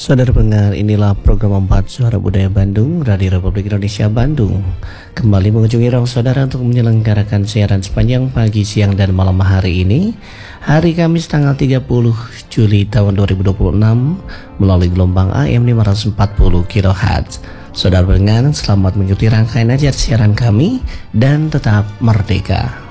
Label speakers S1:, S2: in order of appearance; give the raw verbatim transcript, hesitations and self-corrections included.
S1: Saudara pendengar, inilah program empat Suara Budaya Bandung, Radio Republik Indonesia Bandung. Kembali mengunjungi ruang saudara untuk menyelenggarakan siaran sepanjang pagi, siang, dan malam hari ini, hari Kamis tanggal tiga puluh Juli tahun dua ribu dua puluh enam, melalui gelombang A M lima ratus empat puluh kilohertz. Saudara pendengar, selamat mengikuti rangkaian acara siaran kami dan tetap merdeka.